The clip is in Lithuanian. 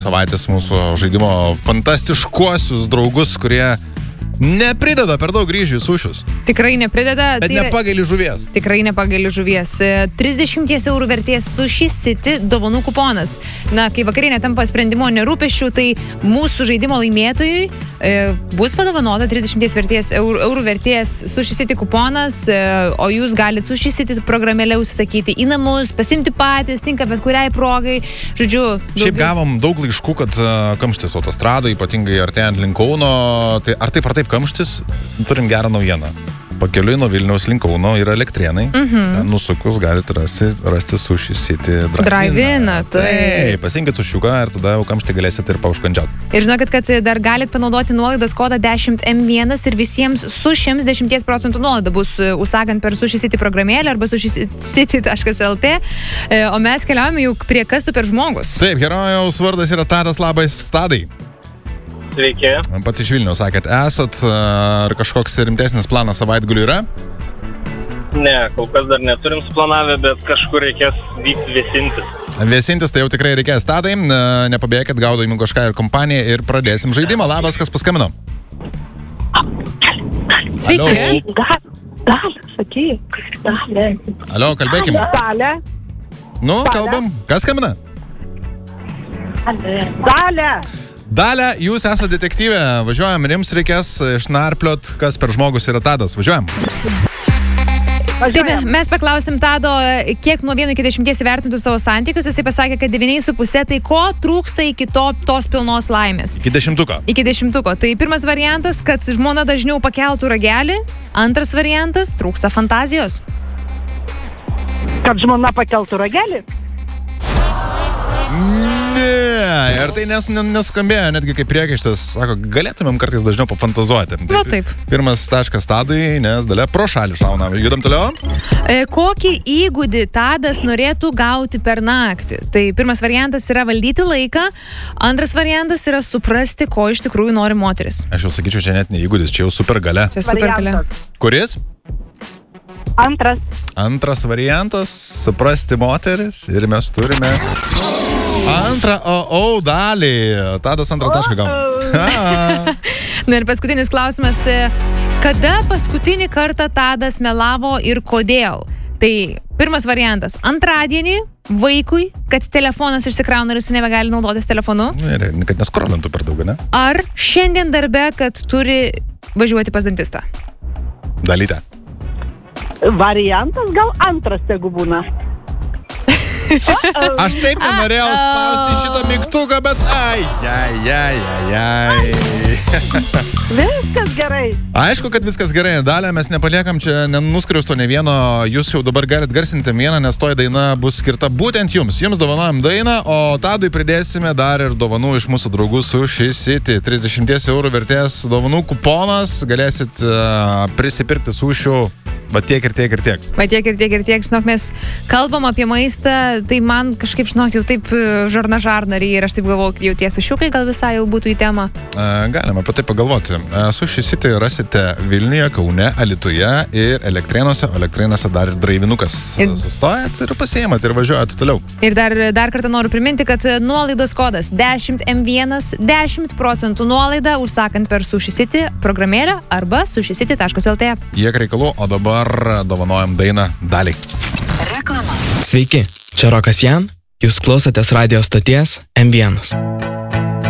Savaitės mūsų žaidimo fantastiškuosius draugus, kurie neprideda per daug ryžių į sušius. Tikrai neprideda. Bet nepagaili žuvies. Tikrai nepagaili žuvies. 30 eurų vertės Sushi City dovanų kuponas. Na, kai vakarienė tampa sprendimo nerūpesčių, tai mūsų žaidimo laimėtojui bus padovanota 30 eurų vertės Sushi City kuponas, o jūs galite Sushi City programėlę užsisakyti į namus, pasimti patys, tinka bet kuriai progai. Žodžiu, Šiaip gavom daug laiškų, kad kamštis autostrado, ypatingai artėjant link Kauno, tai ar taip kamštis, turim gerą naujieną. Pakeliui nuo Vilniaus link Kauno yra Elektrėnai. Nusukus galite rasti Sushi City drive-iną. Tai pasiimkit sušiuką ir tada jau kamštį galėsite ir pauškandžiauti. Ir žinokit, kad dar galite panaudoti nuolaidos kodą 10M1 ir visiems sušiams 10% nuolaida bus užsakant per Sushi City programėlę arba sushicity.lt. O mes keliaujame jau prie kas tu per žmogus. Taip, herojaus vardas yra Tadas. Labas, Tadai. Sveiki. Pats iš Vilniaus sakėt, esat, ar kažkoks rimtesnis planas savaitgaliui yra? Ne, kol kas dar neturim suplanavę, bet kažkur reikės vykti vėsintis. Vėsintis tai jau tikrai reikės. Tadai, nepabėkit, gaudami kažką ir kompaniją ir pradėsim žaidimą. Labas, kas paskambino? Sveiki. Dalia, sakyk. Dalia. Alio, kalbėkim. Dalia. Nu, kalbam. Kas skambina? Dalia. Dalia, jūs esate detektyvė. Važiuojam, ir jums reikės išnarpliot, kas per žmogus yra Tadas. Važiuojam. Taip, mes paklausim Tado, kiek nuo 1 iki 10 įvertintų savo santykius. Jisai pasakė, kad 9,5. Tai ko trūksta iki tos pilnos laimės? Iki 10. Iki 10. Tai pirmas variantas, kad žmona dažniau pakeltų ragelį. Antras variantas, trūksta fantazijos. Kad žmona pakeltų ragelį? Ne, ir tai neskambėjo netgi kaip priekaištas. Sako, galėtumėm kartais dažniau pafantazuoti. Va taip. Pirmas taškas Tadui, nes Dalia pro šalį šauna. Judam toliau. Kokį įgūdį Tadas norėtų gauti per naktį? Tai pirmas variantas yra valdyti laiką, antras variantas yra suprasti, ko iš tikrųjų nori moteris. Aš jau sakyčiau, čia net ne įgūdis, čia jau supergalia. Čia supergalia. Kuris? Antras variantas, suprasti moteris ir mes turime antrą dalį. Tadas antrą tašką gauna. Na ir paskutinis klausimas. Kada paskutinį kartą Tadas melavo ir kodėl? Tai pirmas variantas. Antradienį vaikui, kad telefonas išsikrauna ir jis nebegali naudotis telefonu. Ir kad neskrolintų per daug, ne? Ar šiandien darbe, kad turi važiuoti pas dantistą? Dalytę. Variantas gal antras tegu būna. Aš taip nenorėjau spausti šitą mygtuką, bet ai. Viskas gerai. Aišku, kad viskas gerai. Dalia, mes nepaliekam čia nenuskriausto ne vieno. Jūs jau dabar galit garsinti vieną, nes toji daina bus skirta būtent jums. Jums dovanojam dainą, o Tadui pridėsime dar ir dovanų iš mūsų draugų Sushi City. 30 eurų vertės dovanų kuponas. Galėsit prisipirkti sušių. Va tiek ir tiek ir tiek. Va tiek ir tiek ir tiek. Žinok, mes kalbam apie maistą, tai man kažkaip, žinok, jau taip žarna ir aš taip galvoju, jau tie sušiukai gal visai jau būtų į temą. Galima apie tai pagalvoti. Sushi City rasite Vilniuje, Kaune, Alytuje ir Elektrėnuose, o Elektrėnuose dar ir draivinukas. Sustojat ir pasiėmat ir važiuojat toliau. Ir dar kartą noriu priminti, kad nuolaidos kodas 10M1, 10% nuolaida užsakant per Sushi City programėlę arba sushicity.lt. Jie reikalų, o dabar dovanojam dainą Daliai. Reklama. Sveiki, čia Rokas Jan, jūs klausotės radio stoties M1.